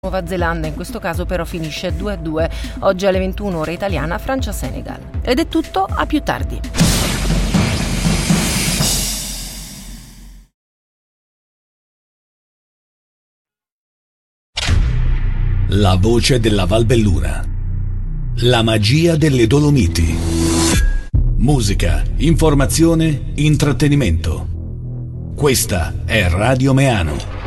Nuova Zelanda, in questo caso però finisce 2-2. Oggi alle 21 ora italiana, Francia-Senegal. Ed è tutto, a più tardi. La voce della Valbelluna. La magia delle Dolomiti. Musica, informazione, intrattenimento. Questa è Radio Meano.